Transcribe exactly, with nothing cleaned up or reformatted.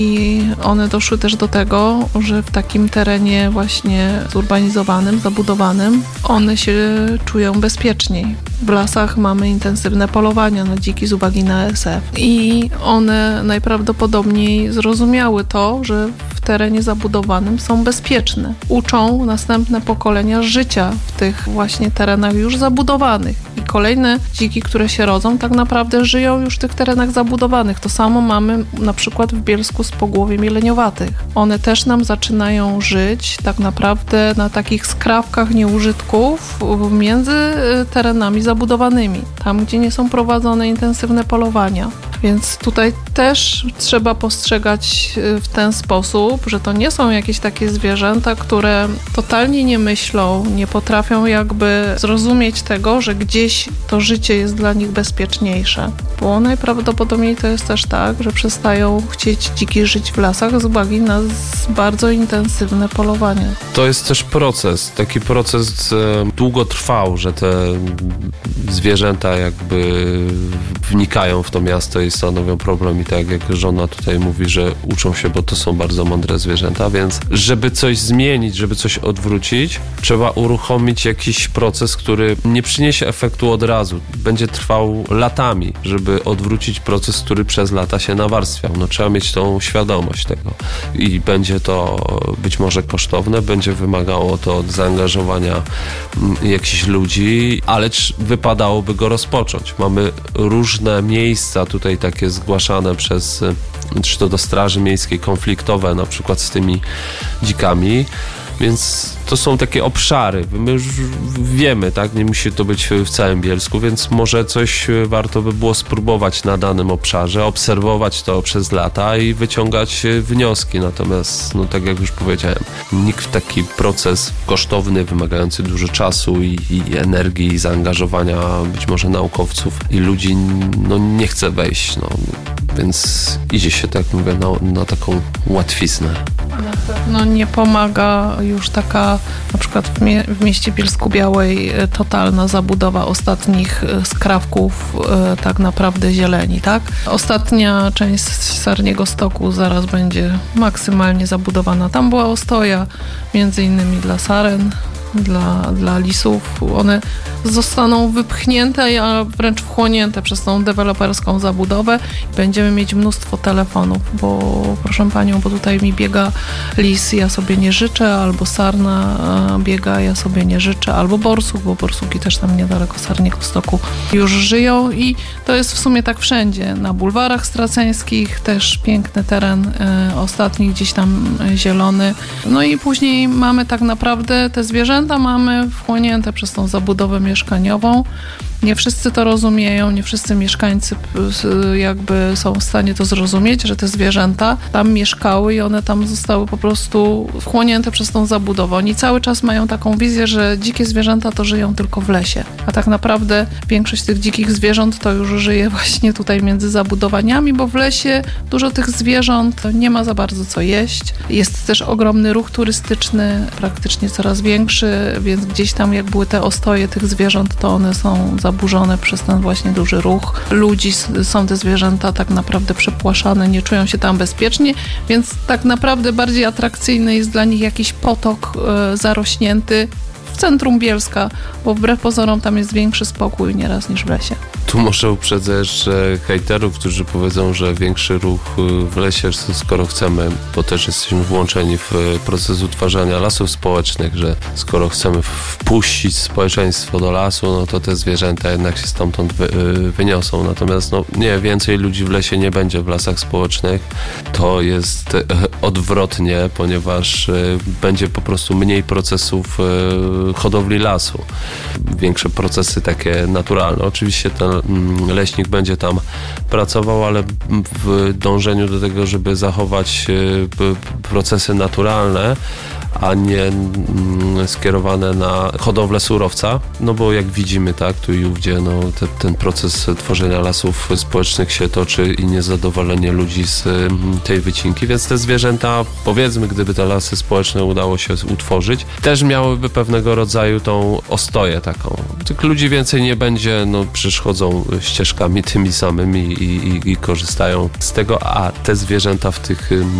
I one doszły też do tego, że w takim terenie właśnie zurbanizowanym, zabudowanym, one się czują bezpieczniej. W lasach mamy intensywne polowania na dziki z uwagi na A S F i one najprawdopodobniej zrozumiały to, że w terenie zabudowanym są bezpieczne. Uczą następne pokolenia życia w tych właśnie terenach już zabudowanych. I kolejne dziki, które się rodzą, tak naprawdę żyją już w tych terenach zabudowanych. To samo mamy na przykład w Bielsku z pogłowiem jeleniowatych. One też nam zaczynają żyć tak naprawdę na takich skrawkach nieużytków między terenami zabudowanymi, tam gdzie nie są prowadzone intensywne polowania. Więc tutaj też trzeba postrzegać w ten sposób, że to nie są jakieś takie zwierzęta, które totalnie nie myślą, nie potrafią jakby zrozumieć tego, że gdzieś to życie jest dla nich bezpieczniejsze. Bo najprawdopodobniej to jest też tak, że przestają chcieć dziki żyć w lasach z uwagi na bardzo intensywne polowanie. To jest też proces, taki proces długo trwał, że te zwierzęta jakby wnikają w to miasto i stanowią problem i tak jak żona tutaj mówi, że uczą się, bo to są bardzo mądre zwierzęta, więc żeby coś zmienić, żeby coś odwrócić, trzeba uruchomić jakiś proces, który nie przyniesie efektu od razu. Będzie trwał latami, żeby odwrócić proces, który przez lata się nawarstwiał. No trzeba mieć tą świadomość tego i będzie to być może kosztowne, będzie wymagało to od zaangażowania jakichś ludzi, ale wypadałoby go rozpocząć. Mamy różne miejsca tutaj takie zgłaszane przez, czy to do Straży Miejskiej, konfliktowe na przykład z tymi dzikami, więc to są takie obszary. My już wiemy, tak, nie musi to być w całym Bielsku, więc może coś warto by było spróbować na danym obszarze, obserwować to przez lata i wyciągać wnioski. Natomiast, no tak jak już powiedziałem, nikt w taki proces kosztowny, wymagający dużo czasu i, i energii, i zaangażowania być może naukowców i ludzi, no nie chce wejść, no. Więc idzie się, tak mówię, na, na taką łatwiznę. No nie pomaga już taka na przykład w, mie- w mieście Bielsku-Białej totalna zabudowa ostatnich skrawków e, tak naprawdę zieleni, tak? Ostatnia część Sarniego Stoku zaraz będzie maksymalnie zabudowana. Tam była ostoja między innymi dla saren, dla, dla lisów. One zostaną wypchnięte, a wręcz wchłonięte przez tą deweloperską zabudowę i będziemy mieć mnóstwo telefonów, bo proszę panią, bo tutaj mi biega lis, ja sobie nie życzę, albo sarna biega, ja sobie nie życzę, albo borsuk, bo borsuki też tam niedaleko Sarniego Stoku już żyją i to jest w sumie tak wszędzie. Na bulwarach straceńskich też piękny teren, y, ostatni gdzieś tam zielony. No i później mamy tak naprawdę te zwierzęta mamy wchłonięte przez tą zabudowę mieszkaniową. Nie wszyscy to rozumieją, nie wszyscy mieszkańcy jakby są w stanie to zrozumieć, że te zwierzęta tam mieszkały i one tam zostały po prostu wchłonięte przez tą zabudowę. Oni cały czas mają taką wizję, że dzikie zwierzęta to żyją tylko w lesie, a tak naprawdę większość tych dzikich zwierząt to już żyje właśnie tutaj między zabudowaniami, bo w lesie dużo tych zwierząt nie ma za bardzo co jeść. Jest też ogromny ruch turystyczny, praktycznie coraz większy, więc gdzieś tam jak były te ostoje tych zwierząt, to one są zaburzone przez ten właśnie duży ruch ludzi. Są te zwierzęta tak naprawdę przepłaszane, nie czują się tam bezpiecznie, więc tak naprawdę bardziej atrakcyjny jest dla nich jakiś potok e, zarośnięty w centrum Bielska, bo wbrew pozorom tam jest większy spokój nieraz niż w lesie. Tu może uprzedzę jeszcze hejterów, którzy powiedzą, że większy ruch w lesie, skoro chcemy, bo też jesteśmy włączeni w proces utwarzania lasów społecznych, że skoro chcemy wpuścić społeczeństwo do lasu, no to te zwierzęta jednak się stamtąd wy, wyniosą. Natomiast no, nie, więcej ludzi w lesie nie będzie w lasach społecznych. To jest odwrotnie, ponieważ będzie po prostu mniej procesów hodowli lasu. Większe procesy takie naturalne. Oczywiście ten leśnik będzie tam pracował, ale w dążeniu do tego, żeby zachować procesy naturalne, a nie mm, skierowane na hodowlę surowca, no bo jak widzimy, tak, tu i ówdzie, no te, ten proces tworzenia lasów społecznych się toczy i niezadowolenie ludzi z mm, tej wycinki, więc te zwierzęta, powiedzmy, gdyby te lasy społeczne udało się utworzyć, też miałyby pewnego rodzaju tą ostoję taką. Tych ludzi więcej nie będzie, no przecież chodzą ścieżkami tymi samymi i, i, i korzystają z tego, a te zwierzęta w tych